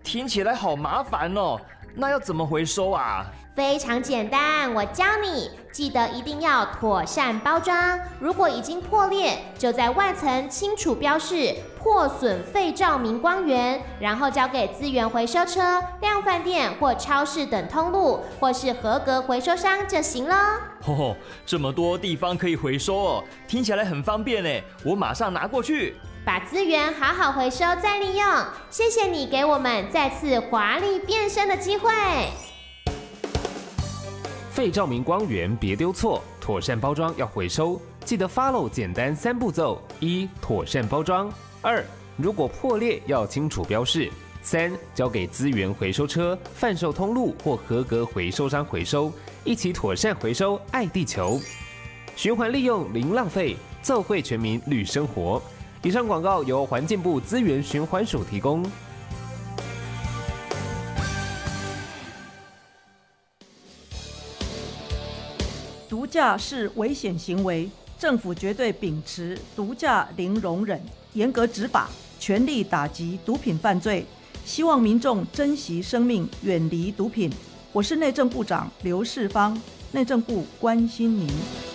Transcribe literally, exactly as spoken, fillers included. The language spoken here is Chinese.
听起来好麻烦哦，那要怎么回收啊？ 非常简单，我教你，记得一定要妥善包装。如果已经破裂，就在外层清楚标示破损废照明光源，然后交给资源回收车、量贩店或超市等通路，或是合格回收商就行了。 哦，这么多地方可以回收哦，听起来很方便呢，我马上拿过去。 把资源好好回收再利用，谢谢你给我们再次华丽变身的机会。 废照明光源别丢错，妥善包装要回收，记得 follow 简单三步骤：一、妥善包装；二、如果破裂要清楚标示；三、交给资源回收车、贩售通路或合格回收商回收，一起妥善回收，爱地球，循环利用零浪费，奏会全民绿生活。以上广告由环境部资源循环署提供。 毒驾是危险行为，政府绝对秉持毒驾零容忍，严格执法，全力打击毒品犯罪。希望民众珍惜生命，远离毒品。我是内政部长刘世芳，内政部关心您。